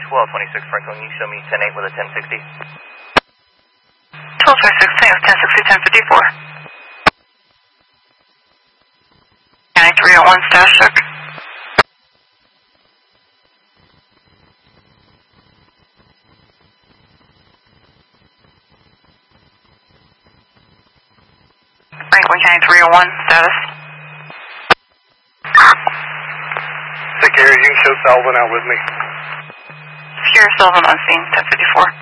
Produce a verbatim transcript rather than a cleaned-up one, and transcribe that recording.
twelve twenty-six Franklin, can you show me ten eight with a ten sixty? twelve twenty-six, ten sixty, ten fifty-four. County three oh one, status check. Franklin County three oh one, status. Sick Gary, you can show Sullivan out with me. Secure Sullivan on scene, ten fifty-four.